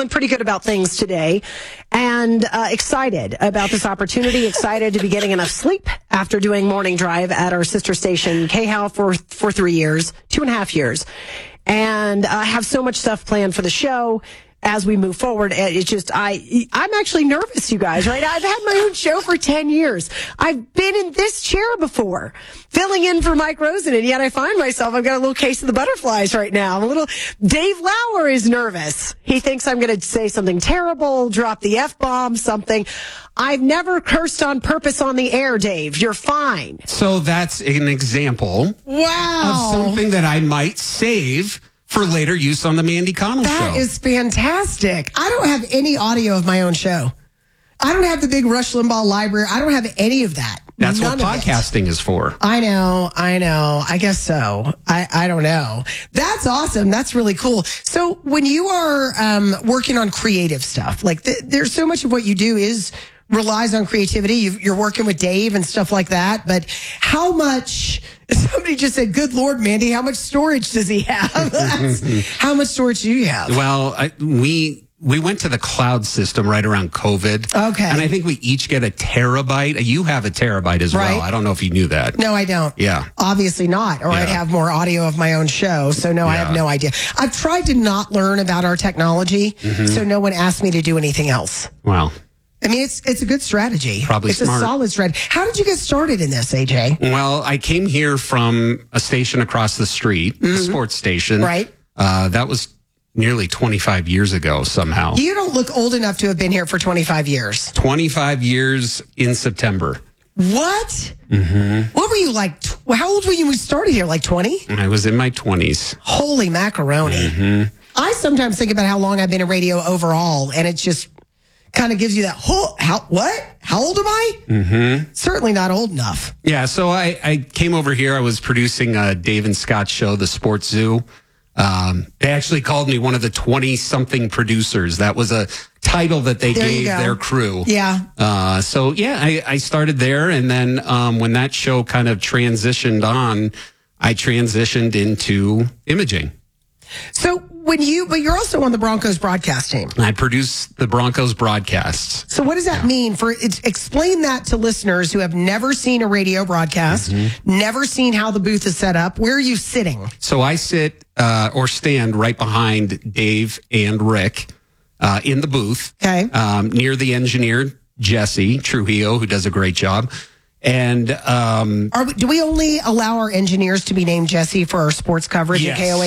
feeling pretty good about things today and excited about this opportunity, excited to be getting enough sleep after doing morning drive at our sister station, KHAL, for 3 years, 2.5 years. And I have so much stuff planned for the show as we move forward. It's just, I'm actually nervous, you guys, right? I've had my own show for 10 years. I've been in this chair before, filling in for Mike Rosen, and yet I find myself, I've got a little case of the butterflies right now. Dave Lauer is nervous. He thinks I'm going to say something terrible, drop the F-bomb, something. I've never cursed on purpose on the air, Dave. You're fine. So that's an example of something that I might save for later use on the Mandy Connell show. That is fantastic. I don't have any audio of my own show. I don't have the big Rush Limbaugh library. I don't have any of that. That's what podcasting is for. I know. I guess so. I don't know. That's awesome. That's really cool. So when you are working on creative stuff, like there's so much of what you do relies on creativity. You're working with Dave and stuff like that. But how much... Somebody just said, good Lord, Mandy, how much storage does he have? How much storage do you have? Well, we went to the cloud system right around COVID. Okay. And I think we each get a terabyte. You have a terabyte as well. I don't know if you knew that. No, I don't. Yeah. Obviously not. Or I'd have more audio of my own show. So no, I have no idea. I've tried to not learn about our technology. So no one asked me to do anything else. Wow. I mean, it's a good strategy. Probably it's smart. A solid strategy. How did you get started in this, AJ? Well, I came here from a station across the street, a sports station. Right. That was nearly 25 years ago somehow. You don't look old enough to have been here for 25 years. 25 years in September. What? What were you like? How old were you when you started here? Like 20? I was in my 20s. Holy macaroni. I sometimes think about how long I've been in radio overall, and it's just kind of gives you that, what? How old am I? Certainly not old enough. Yeah, so I came over here. I was producing a Dave and Scott show, The Sports Zoo. They actually called me one of the 20-something producers. That was a title that they gave their crew. Yeah. I started there, and then when that show kind of transitioned on, I transitioned into imaging. So but you're also on the Broncos broadcast team. I produce the Broncos broadcasts. So what does that mean? Explain that to listeners who have never seen a radio broadcast, never seen how the booth is set up. Where are you sitting? So I sit or stand right behind Dave and Rick in the booth. Okay. Near the engineer, Jesse Trujillo, who does a great job. And do we only allow our engineers to be named Jesse for our sports coverage at KOA?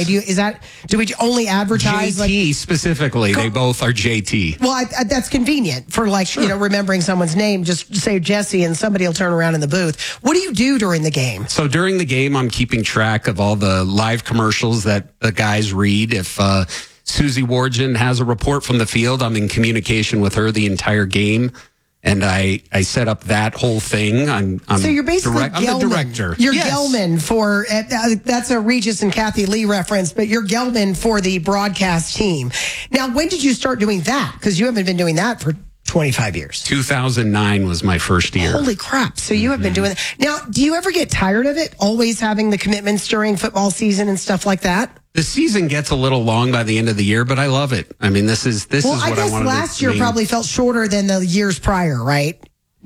Do we only advertise JT specifically? They both are JT. Well, that's convenient for remembering someone's name. Just say Jesse, and somebody will turn around in the booth. What do you do during the game? So during the game, I'm keeping track of all the live commercials that the guys read. If Susie Wargin has a report from the field, I'm in communication with her the entire game. And I set up that whole thing. So you're basically I'm the director. You're Gelman for, that's a Regis and Kathy Lee reference, but you're Gelman for the broadcast team. Now, when did you start doing that? Because you haven't been doing that for 25 years. 2009 was my first year. Holy crap. So you have been doing that. Now, do you ever get tired of it? Always having the commitments during football season and stuff like that? The season gets a little long by the end of the year, but I love it. I mean, this is what I wanted to do. Well, I guess last year probably felt shorter than the years prior, right?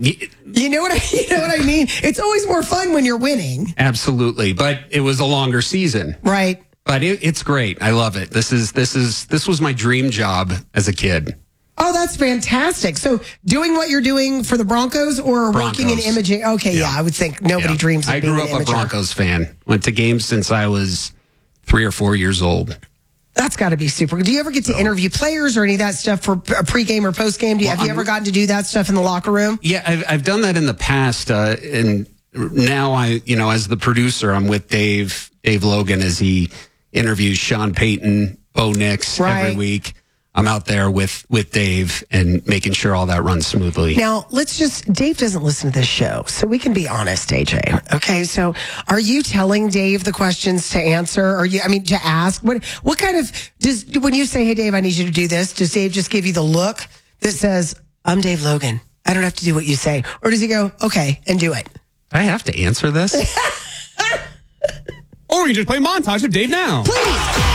You know what I mean? It's always more fun when you're winning. Absolutely. But it was a longer season. Right. But it's great. I love it. This was my dream job as a kid. Oh, that's fantastic. So doing what you're doing for the Broncos or working in imaging? Okay, yeah, I would think nobody dreams of being an imager. I grew up a Broncos fan. Went to games since I was 3 or 4 years old. That's got to be super. Do you ever get to interview players or any of that stuff for a pregame or postgame? Have you ever gotten to do that stuff in the locker room? Yeah, I've done that in the past. And now as the producer, I'm with Dave Logan as he interviews Sean Payton, Bo Nix every week. I'm out there with Dave and making sure all that runs smoothly. Now, Dave doesn't listen to this show, so we can be honest, AJ. Okay, so are you telling Dave the questions to answer? To ask? What kind of, when you say, hey, Dave, I need you to do this, does Dave just give you the look that says, I'm Dave Logan, I don't have to do what you say? Or does he go, okay, and do it? I have to answer this? Or you just play montage of Dave now. Please.